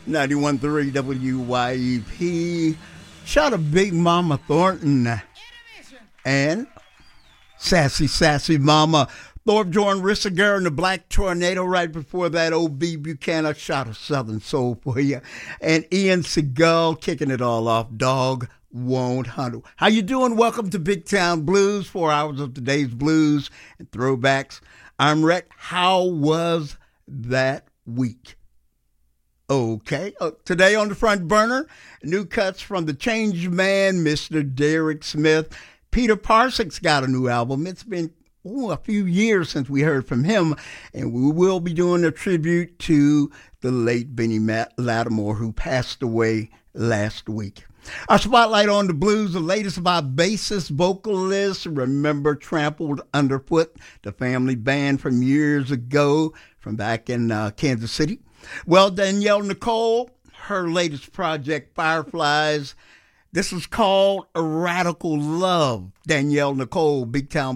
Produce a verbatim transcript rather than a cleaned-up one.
ninety-one point three W Y E P. Shout out to Big Mama Thornton and Sassy Sassy Mama. Thorpe Jordan Risseger and the Black Tornado. Right before that, O B Buchanan. Shot of Southern Soul for you. And Ian Seagal kicking it all off. Dog Won't Hunt. How you doing? Welcome to Big Town Blues. Four hours of today's blues and throwbacks. I'm Rhett. How was that week? Okay. Uh, today on the front burner, new cuts from the Change Man, Mister Derek Smith. Peter Parsons got a new album. It's been ooh, a few years since we heard from him, and we will be doing a tribute to the late Benny Matt Lattimore, who passed away last week. Our spotlight on the blues, the latest by bassist, vocalist, remember Trampled Underfoot, the family band from years ago, from back in uh, Kansas City. Well, Danielle Nicole, her latest project, Fireflies. This is called A Radical Love. Danielle Nicole, Big Town